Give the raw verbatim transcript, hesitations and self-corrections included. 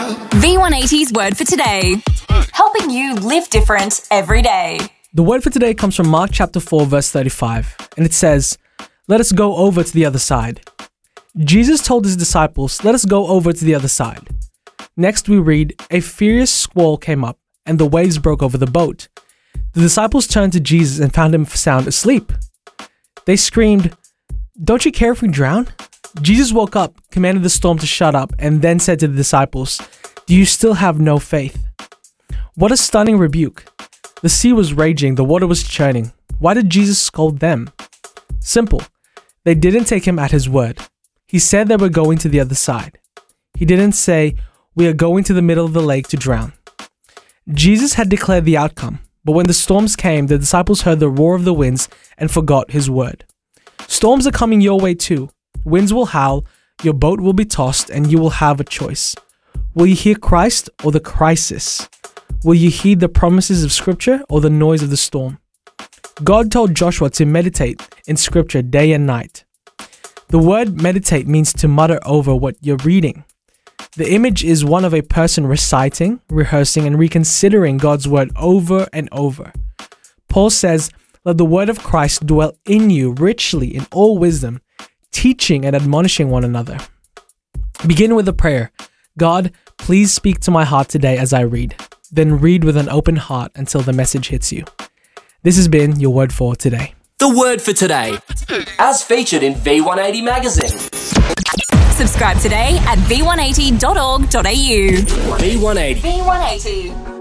V one eighty's Word for Today, helping you live different every day. The word for today comes from Mark chapter four, verse thirty-five, and it says, "Let us go over to the other side." Jesus told his disciples, "Let us go over to the other side." Next we read, "A furious squall came up, and the waves broke over the boat. The disciples turned to Jesus and found him sound asleep. They screamed, 'Don't you care if we drown?' Jesus woke up, commanded the storm to shut up, and then said to the disciples, 'Do you still have no faith?'" What a stunning rebuke. The sea was raging, the water was churning. Why did Jesus scold them? Simple. They didn't take him at his word. He said they were going to the other side. He didn't say, "We are going to the middle of the lake to drown." Jesus had declared the outcome, but when the storms came, the disciples heard the roar of the winds and forgot his word. Storms are coming your way too. Winds will howl, your boat will be tossed, and you will have a choice. Will you hear Christ or the crisis? Will you heed the promises of Scripture or the noise of the storm? God told Joshua to meditate in Scripture day and night. The word meditate means to mutter over what you're reading. The image is one of a person reciting, rehearsing, and reconsidering God's word over and over. Paul says, "Let the word of Christ dwell in you richly in all wisdom, teaching and admonishing one another." Begin with a prayer. God, please speak to my heart today as I read. Then read with an open heart until the message hits you. This has been your Word for Today. The Word for Today, as featured in V one eighty magazine. Subscribe today at v one eighty dot org dot a u. V one eighty. V one eighty.